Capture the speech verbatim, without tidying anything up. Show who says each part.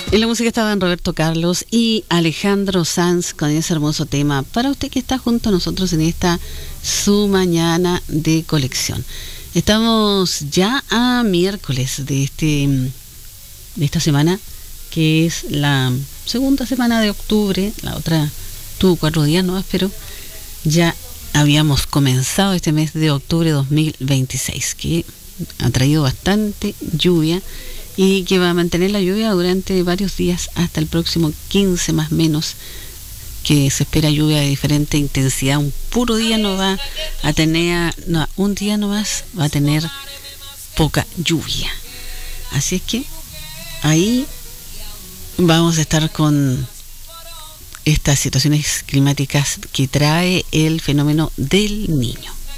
Speaker 1: En la música estaban Roberto Carlos y Alejandro Sanz con ese hermoso tema para usted que está junto a nosotros en esta su mañana de colección. Estamos ya a miércoles de este de esta semana, que es la segunda semana de octubre. La otra tuvo cuatro días nomás, pero ya habíamos comenzado este mes de octubre dos mil veintiséis, que ha traído bastante lluvia y que va a mantener la lluvia durante varios días hasta el próximo quince más o menos, que se espera lluvia de diferente intensidad. Un puro día no va a tener, no, un día nomás va a tener poca lluvia. Así es que ahí vamos a estar con estas situaciones climáticas que trae el fenómeno del Niño.